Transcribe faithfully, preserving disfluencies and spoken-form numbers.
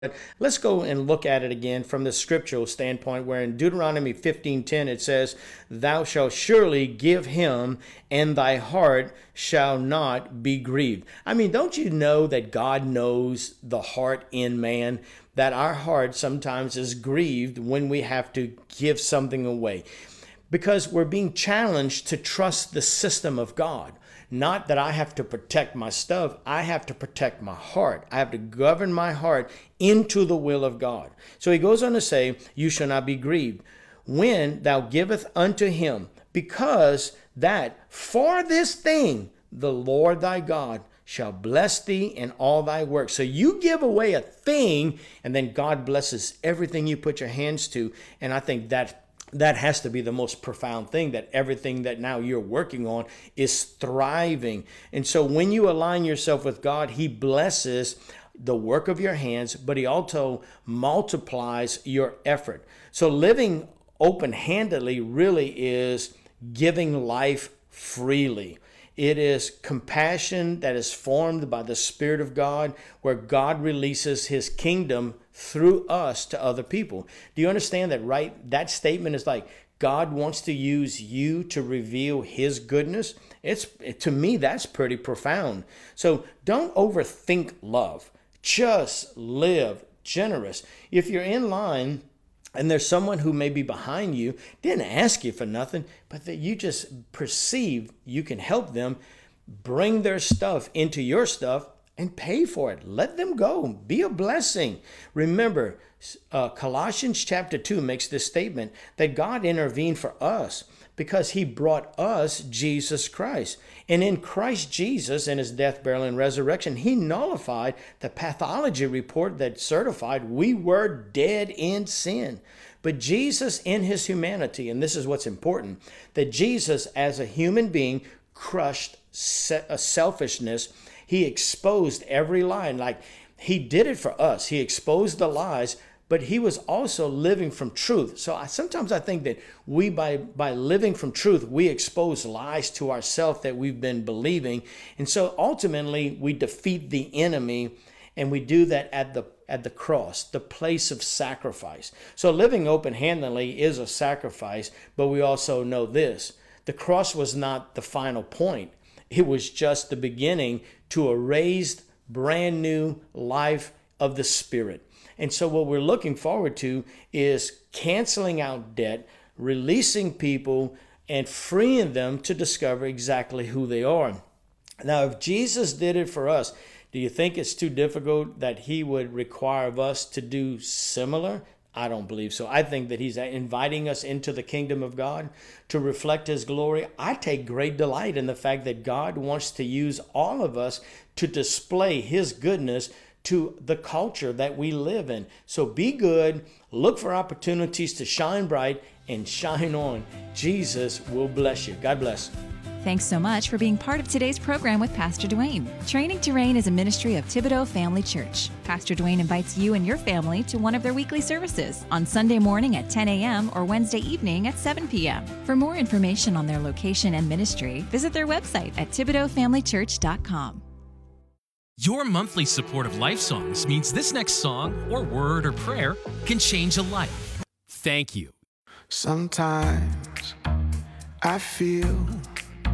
Let's go and look at it again from the scriptural standpoint, where in Deuteronomy fifteen ten it says, "Thou shalt surely give him, and thy heart shall not be grieved." I mean, don't you know that God knows the heart in man? That our heart sometimes is grieved when we have to give something away, because we're being challenged to trust the system of God. Not that I have to protect my stuff. I have to protect my heart. I have to govern my heart into the will of God. So he goes on to say, "You shall not be grieved when thou giveth unto him, because that for this thing the Lord thy God shall bless thee in all thy works." So you give away a thing, and then God blesses everything you put your hands to. And I think that that has to be the most profound thing, that everything that now you're working on is thriving. And so when you align yourself with God, he blesses the work of your hands, but he also multiplies your effort. So living open-handedly really is giving life freely. It is compassion that is formed by the Spirit of God, where God releases his kingdom through us to other people. Do you understand that, right? That statement is like God wants to use you to reveal his goodness. It's, to me, that's pretty profound. So don't overthink love. Just live generous. If you're in line and there's someone who may be behind you, didn't ask you for nothing, but that you just perceive you can help them, bring their stuff into your stuff and pay for it. Let them go. Be a blessing. Remember, uh, Colossians chapter two makes this statement that God intervened for us because he brought us Jesus Christ. And in Christ Jesus, in his death, burial, and resurrection, he nullified the pathology report that certified we were dead in sin. But Jesus in his humanity, and this is what's important, that Jesus as a human being crushed selfishness. He exposed every lie. Like, he did it for us. He exposed the lies, but he was also living from truth. So I, sometimes I think that we, by, by living from truth, we expose lies to ourselves that we've been believing. And so ultimately we defeat the enemy, and we do that at the at the cross, the place of sacrifice. So living open-handedly is a sacrifice, but we also know this: the cross was not the final point. It was just the beginning to a raised, brand new life of the Spirit. And so what we're looking forward to is canceling out debt, releasing people, and freeing them to discover exactly who they are. Now, if Jesus did it for us, do you think it's too difficult that he would require of us to do similar? I don't believe so. I think that he's inviting us into the kingdom of God to reflect his glory. I take great delight in the fact that God wants to use all of us to display his goodness to the culture that we live in. So be good, look for opportunities to shine bright, and shine on. Jesus will bless you. God bless. Thanks so much for being part of today's program with Pastor Dwayne. Training to Reign is a ministry of Thibodaux Family Church. Pastor Dwayne invites you and your family to one of their weekly services on Sunday morning at ten a.m. or Wednesday evening at seven p.m. For more information on their location and ministry, visit their website at thibodaux family church dot com. Your monthly support of Life Songs means this next song or word or prayer can change a life. Thank you. Sometimes I feel